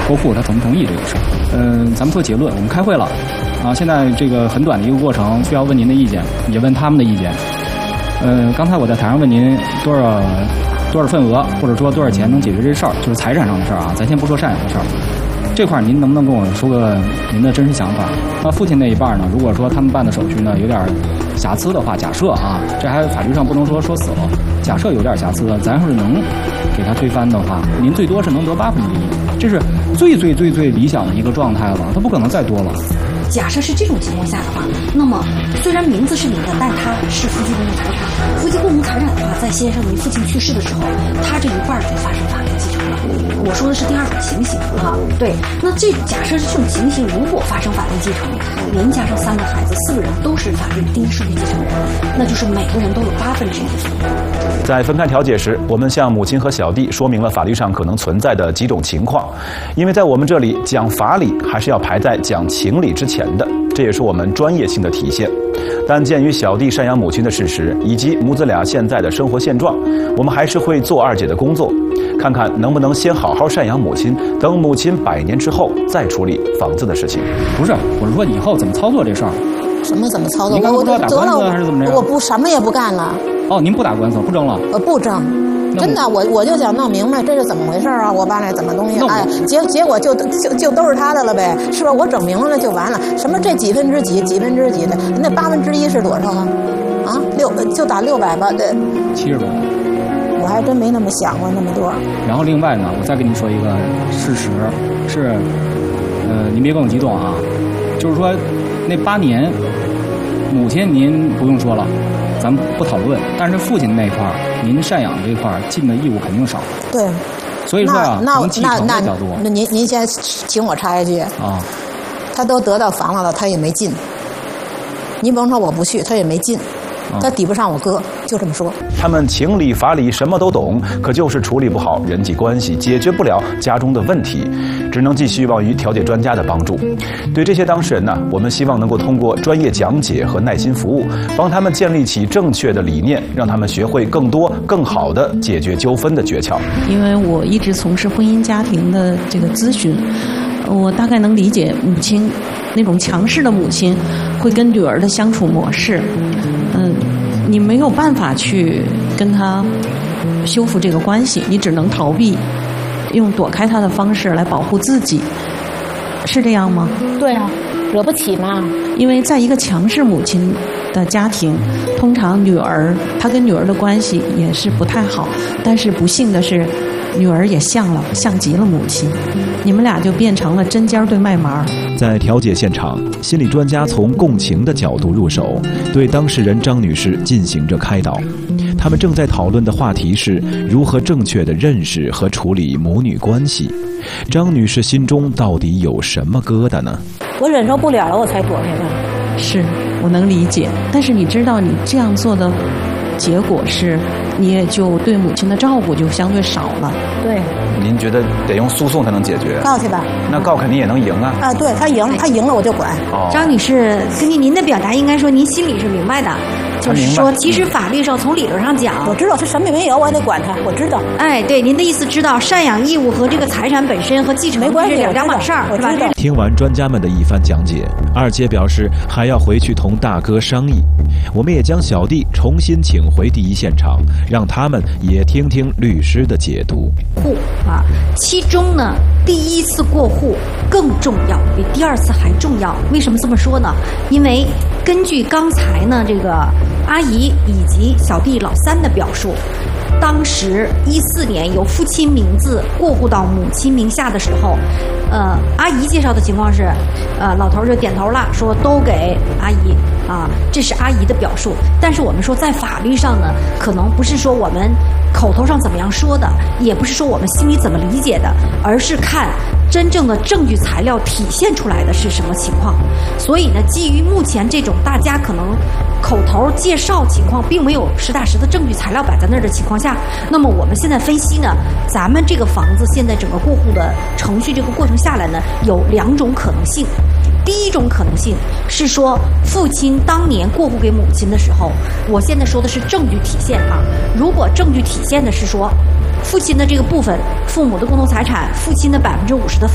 过户他同不同意这个事儿。咱们做结论，我们开会了啊，现在这个很短的一个过程，需要问您的意见，也问他们的意见。刚才我在台上问您多少份额，或者说多少钱能解决这事儿，就是财产上的事儿啊，咱先不说赡养的事儿。这块您能不能跟我说个您的真实想法？那父亲那一半呢？如果说他们办的手续呢有点瑕疵的话，假设啊，这还法律上不能说死了，假设有点瑕疵，咱要是能给他推翻的话，您最多是能得1/8，这是最理想的一个状态了，他不可能再多了。 假设是这种情况下的话，那么虽然名字是你的，但它是夫妻共同财产。夫妻共同财产的话，在先生您父亲去世的时候，他这一半就发生法定继承了。我说的是第二种情形啊，对。那假设这种情形如果发生法定继承，连加上3个孩子，4个人都是法定第一顺序继承人，那就是每个人都有1/8的份额。 在分开调解时，我们向母亲和小弟说明了法律上可能存在的几种情况，因为在我们这里讲法理还是要排在讲情理之前的，这也是我们专业性的体现。但鉴于小弟赡养母亲的事实以及母子俩现在的生活现状，我们还是会做二姐的工作，看看能不能先好好赡养母亲，等母亲100年之后再处理房子的事情。 不是，我是说以后怎么操作这事儿。 什么怎么操作？ 您刚不知道打官司还是怎么着？ 我不什么也不干了。 哦，您不打官司，不争了？ 不争。真的，我就想弄明白这是怎么回事啊！我把那怎么东西，哎，结果就都是他的了呗，是吧？我整明白了就完了。什么这几分之几的，那1/8是多少啊？啊，6就打600吧，对 ，70多。 我还真没那么想过那么多。 然后另外呢，我再跟您说一个事实是，您别跟我激动啊，就是说那8年，母亲您不用说了。咱们不讨论，但是父亲那块儿，您赡养这块儿尽的义务肯定少。 对， 所以说啊，从继承的角度， 那您先请我插一句啊， 他都得到房了，他也没进。您甭说我不去，他也没进，他抵不上我哥，就这么说。 他们情理法理什么都懂，可就是处理不好人际关系，解决不了家中的问题，只能寄希望于调解专家的帮助。对这些当事人呢，我们希望能够通过专业讲解和耐心服务，帮他们建立起正确的理念，让他们学会更多更好的解决纠纷的诀窍。 因为我一直从事婚姻家庭的这个咨询，我大概能理解母亲那种强势的母亲会跟女儿的相处模式。你没有办法去跟她修复这个关系，你只能逃避，用躲开她的方式来保护自己，是这样吗？ 对啊，惹不起嘛。 因为在一个强势母亲的家庭，通常她跟女儿的关系也是不太好，但是不幸的是，女儿也像极了母亲，你们俩就变成了针尖对麦芒。 在调解现场，心理专家从共情的角度入手，对当事人张女士进行着开导。他们正在讨论的话题是如何正确地认识和处理母女关系。张女士心中到底有什么疙瘩呢？ 我忍受不了了，我才躲开她。 是，我能理解，但是你知道你这样做的结果是，你也就对母亲的照顾就相对少了。 对。 您觉得得用诉讼才能解决？ 告去吧。 那告肯定也能赢啊。 啊，对，他赢了我就管。 张女士，根据您的表达，应该说您心里是明白的。就是说，其实法律上从理论上讲， 我知道他什么也没有，我还得管他，我知道。 哎，对，您的意思知道，赡养义务和这个财产本身和继承没关系， 是两码事儿，是吧？ 听完专家们的一番讲解，二姐表示还要回去同大哥商议。我们也将小弟重新请回第一现场，让他们也听听律师的解读。 其中呢，第一次过户更重要，比第二次还重要。为什么这么说呢？因为根据刚才呢这个阿姨以及小弟老三的表述，当时14年由父亲名字过户到母亲名下的时候，阿姨介绍的情况是，老头就点头了，说都给阿姨啊，这是阿姨的表述。但是我们说在法律上呢，可能不是说我们口头上怎么样说的，也不是说我们心里怎么理解的，而是看真正的证据材料体现出来的是什么情况。所以呢，基于目前这种大家可能口头介绍情况并没有实打实的证据材料摆在那儿的情况下，那么我们现在分析呢，咱们这个房子现在整个过户的程序这个过程下来呢，有2种可能性。第一种可能性是说，父亲当年过户给母亲的时候，我现在说的是证据体现啊。如果证据体现的是说，父亲的这个部分，父母的共同财产，父亲的50%的